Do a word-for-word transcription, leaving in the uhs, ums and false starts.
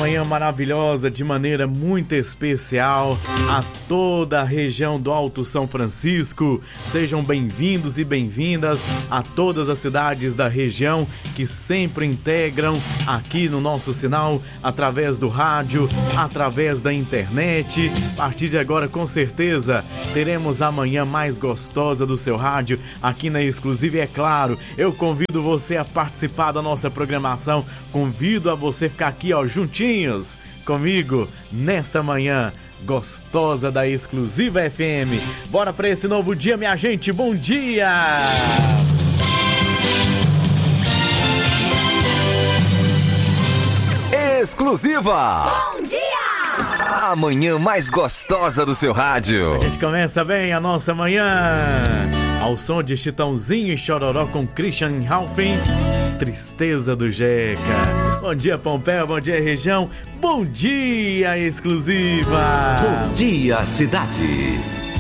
manhã maravilhosa, de maneira muito especial a toda a região do Alto São Francisco. Sejam bem-vindos e bem-vindas a todas as cidades da região que sempre integram aqui no nosso sinal, através do rádio, através da internet. A partir de agora, com certeza, teremos a manhã mais gostosa do seu rádio aqui na Exclusiva. E é claro, eu convido você a participar da nossa programação. Convido a você ficar aqui, ó, juntinhos comigo nesta manhã gostosa da Exclusiva F M. Bora pra esse novo dia, minha gente. Bom dia! Exclusiva! Bom dia! A manhã mais gostosa do seu rádio. A gente começa bem a nossa manhã ao som de Chitãozinho e Chororó com Christian Ralphing, Tristeza do Jeca. Bom dia, Pompeia, bom dia, região. Bom dia, Exclusiva. Bom dia, cidade.